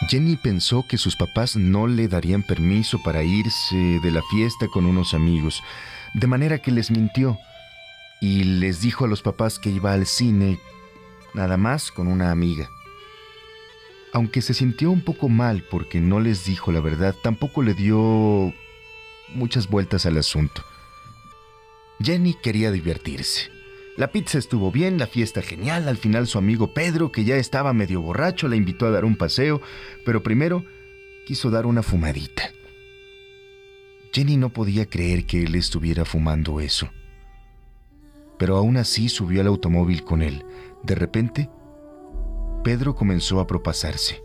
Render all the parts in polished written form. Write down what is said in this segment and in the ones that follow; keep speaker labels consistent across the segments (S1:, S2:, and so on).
S1: Jenny pensó que sus papás no le darían permiso para irse de la fiesta con unos amigos, de manera que les mintió y les dijo a los papás que iba al cine nada más con una amiga. Aunque se sintió un poco mal porque no les dijo la verdad, tampoco le dio muchas vueltas al asunto. Jenny quería divertirse. La pizza estuvo bien, la fiesta genial. Al final su amigo Pedro, que ya estaba medio borracho, la invitó a dar un paseo, pero primero quiso dar una fumadita. Jenny no podía creer que él estuviera fumando eso. Pero aún así subió al automóvil con él. De repente, Pedro comenzó a propasarse.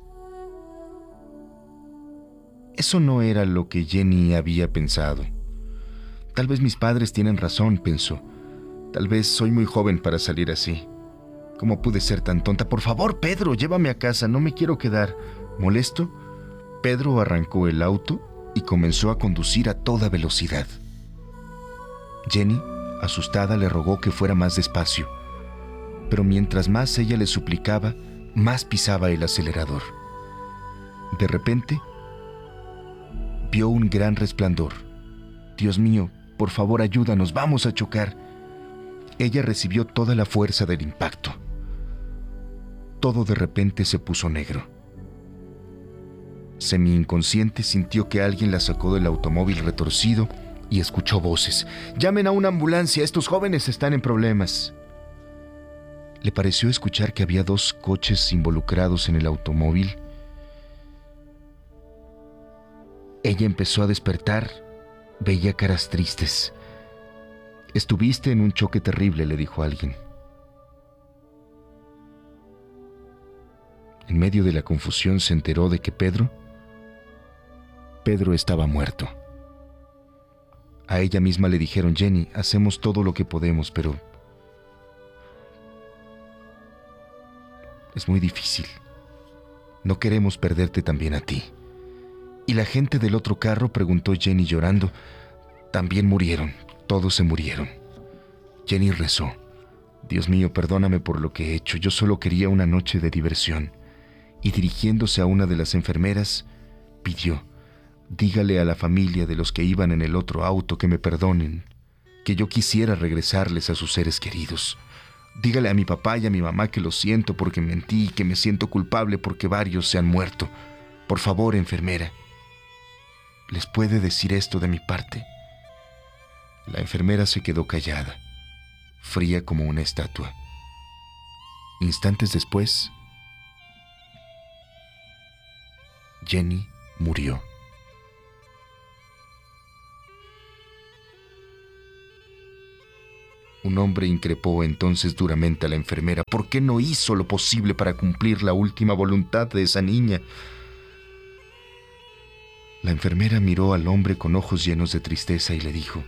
S1: Eso no era lo que Jenny había pensado. Tal vez mis padres tienen razón, pensó. Tal vez soy muy joven para salir así. ¿Cómo pude ser tan tonta? Por favor, Pedro, llévame a casa, no me quiero quedar. ¿Molesto? Pedro arrancó el auto y comenzó a conducir a toda velocidad. Jenny, asustada, le rogó que fuera más despacio. Pero mientras más ella le suplicaba, más pisaba el acelerador. De repente, vio un gran resplandor. Dios mío, por favor ayúdanos, vamos a chocar. Ella recibió toda la fuerza del impacto. Todo de repente se puso negro. Semi-inconsciente sintió que alguien la sacó del automóvil retorcido y escuchó voces. «Llamen a una ambulancia, estos jóvenes están en problemas». Le pareció escuchar que había 2 coches involucrados en el automóvil. Ella empezó a despertar. Veía caras tristes. «Estuviste en un choque terrible», le dijo alguien. En medio de la confusión se enteró de que Pedro estaba muerto. A ella misma le dijeron: «Jenny, hacemos todo lo que podemos, pero es muy difícil. No queremos perderte también a ti». Y la gente del otro carro, preguntó Jenny llorando, también murieron. Todos se murieron. Jenny rezó: «Dios mío, perdóname por lo que he hecho. Yo solo quería una noche de diversión». Y dirigiéndose a una de las enfermeras, pidió: «Dígale a la familia de los que iban en el otro auto que me perdonen, que yo quisiera regresarles a sus seres queridos. Dígale a mi papá y a mi mamá que lo siento porque mentí y que me siento culpable porque varios se han muerto. Por favor, enfermera, ¿les puede decir esto de mi parte?». La enfermera se quedó callada, fría como una estatua. Instantes después, Jenny murió. Un hombre increpó entonces duramente a la enfermera. ¿Por qué no hizo lo posible para cumplir la última voluntad de esa niña? La enfermera miró al hombre con ojos llenos de tristeza y le dijo: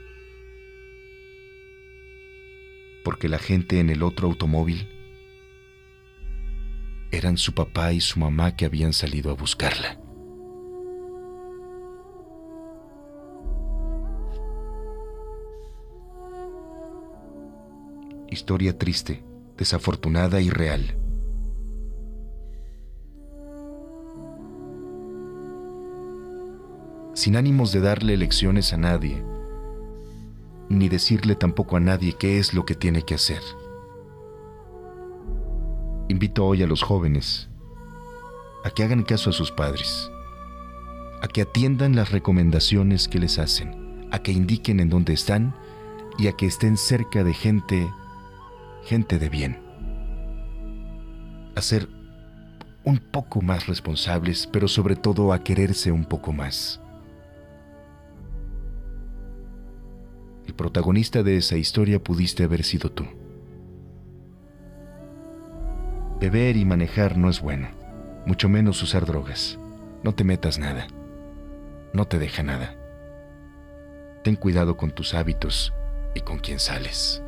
S1: «Porque la gente en el otro automóvil eran su papá y su mamá que habían salido a buscarla». Historia triste, desafortunada y real. Sin ánimos de darle lecciones a nadie, ni decirle tampoco a nadie qué es lo que tiene que hacer. Invito hoy a los jóvenes a que hagan caso a sus padres, a que atiendan las recomendaciones que les hacen, a que indiquen en dónde están y a que estén cerca de gente de bien. A ser un poco más responsables, pero sobre todo a quererse un poco más. El protagonista de esa historia pudiste haber sido tú. Beber y manejar no es bueno, mucho menos usar drogas. No te metas nada, no te deja nada. Ten cuidado con tus hábitos y con quién sales.